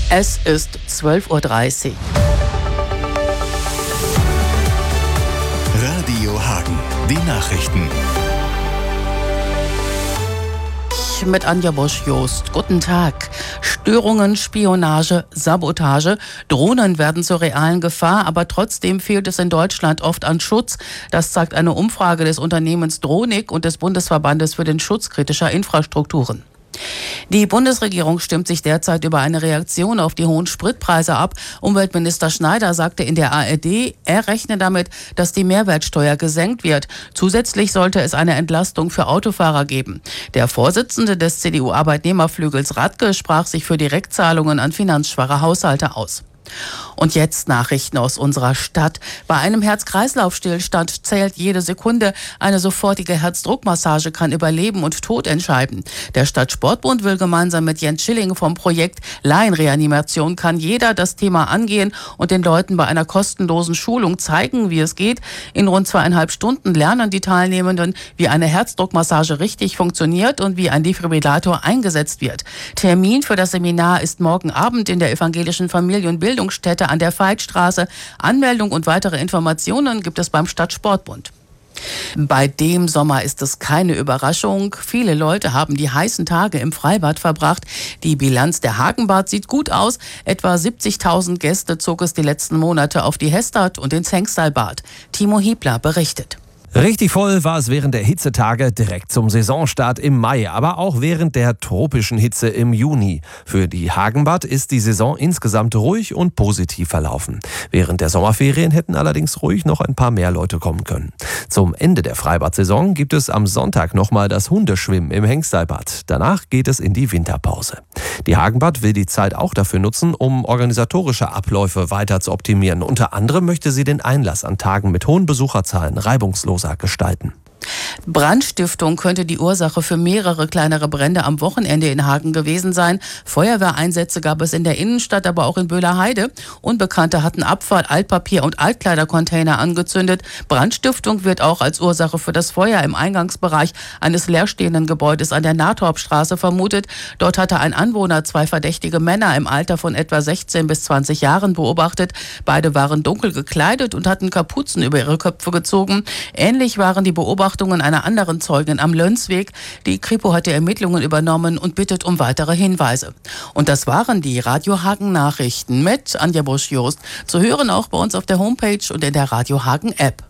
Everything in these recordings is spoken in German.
Es ist 12:30 Uhr. Radio Hagen, die Nachrichten. Mit Anja Bosch-Jost. Guten Tag. Störungen, Spionage, Sabotage. Drohnen werden zur realen Gefahr, aber trotzdem fehlt es in Deutschland oft an Schutz. Das zeigt eine Umfrage des Unternehmens Dronik und des Bundesverbandes für den Schutz kritischer Infrastrukturen. Die Bundesregierung stimmt sich derzeit über eine Reaktion auf die hohen Spritpreise ab. Umweltminister Schneider sagte in der ARD, er rechne damit, dass die Mehrwertsteuer gesenkt wird. Zusätzlich sollte es eine Entlastung für Autofahrer geben. Der Vorsitzende des CDU-Arbeitnehmerflügels Radke sprach sich für Direktzahlungen an finanzschwache Haushalte aus. Und jetzt Nachrichten aus unserer Stadt. Bei einem Herz-Kreislauf-Stillstand zählt jede Sekunde. Eine sofortige Herzdruckmassage kann über Leben und Tod entscheiden. Der Stadtsportbund will gemeinsam mit Jens Schilling vom Projekt Laienreanimation kann jeder das Thema angehen und den Leuten bei einer kostenlosen Schulung zeigen, wie es geht. In rund 2,5 Stunden lernen die Teilnehmenden, wie eine Herzdruckmassage richtig funktioniert und wie ein Defibrillator eingesetzt wird. Termin für das Seminar ist morgen Abend in der evangelischen Familie- und Bildungsstätte an der Veitstraße. Anmeldung und weitere Informationen gibt es beim Stadtsportbund. Bei dem Sommer ist es keine Überraschung. Viele Leute haben die heißen Tage im Freibad verbracht. Die Bilanz der Hagenbad sieht gut aus. Etwa 70.000 Gäste zog es die letzten Monate auf die Hestad und ins Hengstallbad. Timo Hiebler berichtet. Richtig voll war es während der Hitzetage direkt zum Saisonstart im Mai, aber auch während der tropischen Hitze im Juni. Für die Hagenbad ist die Saison insgesamt ruhig und positiv verlaufen. Während der Sommerferien hätten allerdings ruhig noch ein paar mehr Leute kommen können. Zum Ende der Freibad-Saison gibt es am Sonntag nochmal das Hundeschwimmen im Hengstallbad. Danach geht es in die Winterpause. Die Hagenbad will die Zeit auch dafür nutzen, um organisatorische Abläufe weiter zu optimieren. Unter anderem möchte sie den Einlass an Tagen mit hohen Besucherzahlen reibungslos gestalten. Brandstiftung könnte die Ursache für mehrere kleinere Brände am Wochenende in Hagen gewesen sein. Feuerwehreinsätze gab es in der Innenstadt, aber auch in Böhlerheide. Unbekannte hatten Abfall, Altpapier und Altkleidercontainer angezündet. Brandstiftung wird auch als Ursache für das Feuer im Eingangsbereich eines leerstehenden Gebäudes an der Nathorpstraße vermutet. Dort hatte ein Anwohner 2 verdächtige Männer im Alter von etwa 16 bis 20 Jahren beobachtet. Beide waren dunkel gekleidet und hatten Kapuzen über ihre Köpfe gezogen. Ähnlich waren die Beobachtungen einer anderen Zeugin am Lönsweg. Die Kripo hat die Ermittlungen übernommen und bittet um weitere Hinweise. Und das waren die Radio Hagen Nachrichten mit Anja Bosch-Jost. Zu hören auch bei uns auf der Homepage und in der Radio Hagen App.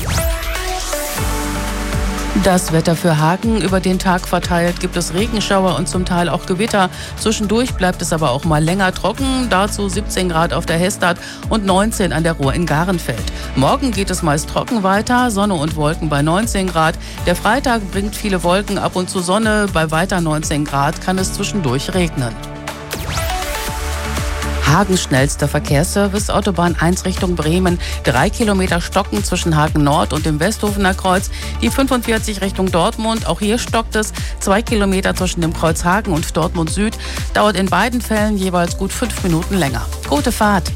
Das Wetter für Hagen: über den Tag verteilt gibt es Regenschauer und zum Teil auch Gewitter. Zwischendurch bleibt es aber auch mal länger trocken. Dazu 17 Grad auf der Hestad und 19 an der Ruhr in Garenfeld. Morgen geht es meist trocken weiter, Sonne und Wolken bei 19 Grad. Der Freitag bringt viele Wolken, ab und zu Sonne. Bei weiter 19 Grad kann es zwischendurch regnen. Hagens schnellster Verkehrsservice, Autobahn 1 Richtung Bremen. 3 Kilometer stocken zwischen Hagen Nord und dem Westhofener Kreuz. Die 45 Richtung Dortmund, auch hier stockt es. 2 Kilometer zwischen dem Kreuz Hagen und Dortmund Süd. Dauert in beiden Fällen jeweils gut 5 Minuten länger. Gute Fahrt.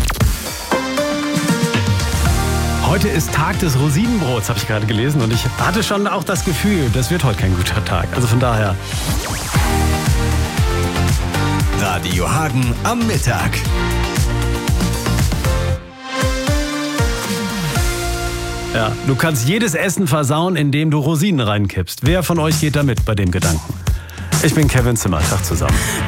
Heute ist Tag des Rosinenbrots, habe ich gerade gelesen. Und ich hatte schon auch das Gefühl, das wird heute kein guter Tag. Also von daher... Radio Hagen am Mittag. Ja, du kannst jedes Essen versauen, indem du Rosinen reinkippst. Wer von euch geht da mit bei dem Gedanken? Ich bin Kevin Zimmer. Tag zusammen.